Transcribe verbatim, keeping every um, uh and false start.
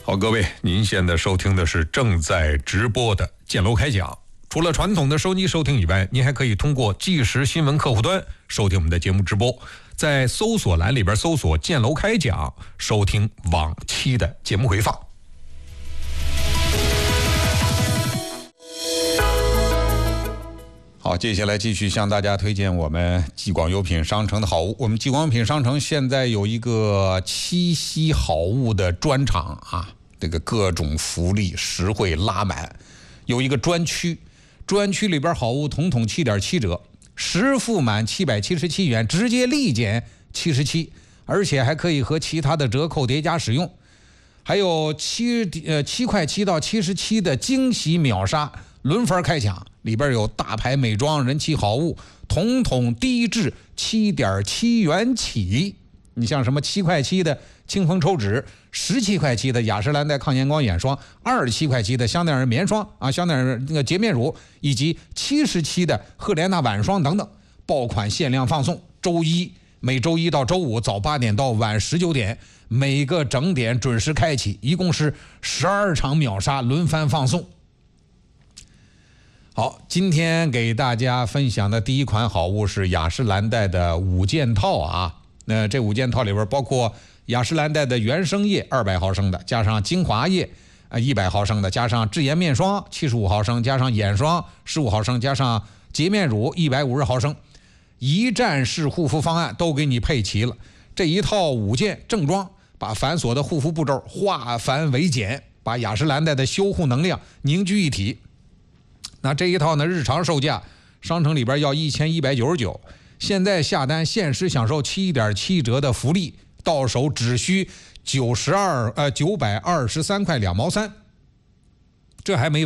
好，各位，您现在收听的是正在直播的建楼开讲。除了传统的收机收听以外，您还可以通过即时新闻客户端收听我们的节目直播，在搜索栏里边搜索建楼开讲，收听往期的节目回放。好，接下来继续向大家推荐我们继广优品商城的好物。我们继广优品商城现在有一个七夕好物的专场啊，这个各种福利实惠拉满，有一个专区，专区里边好物统统七点七折，实付满七百七十七元，直接立减七十七，而且还可以和其他的折扣叠加使用。还有七呃七块七到七十七的惊喜秒杀轮番开抢，里边有大牌美妆人气好物，统统低至七点七元起。你像什么七块七的清风抽纸，十七块七的雅诗兰黛抗阳光眼霜，二十七块七的香奈儿棉霜啊，香奈儿那个洁面乳，以及七十七的赫莲娜晚霜等等，爆款限量放送。周一每周一到周五早八点到晚十九点，每个整点准时开启，一共是十二场秒杀轮番放送。好，今天给大家分享的第一款好物是雅诗兰黛的五件套啊。那这五件套里边包括雅诗兰黛的原生液二百毫升的，加上精华液啊一百毫升的，加上智颜面霜七十五毫升，加上眼霜十五毫升，加上洁面乳一百五十毫升，一站式护肤方案都给你配齐了。这一套五件正装，把繁琐的护肤步骤化繁为简，把雅诗兰黛的修护能量凝聚一体。那这一套呢，日常售价商城里边要一千一百九十九，现在下单限时享受七点七折的福利，到手只需九十二呃九百二十三块两毛三，这还没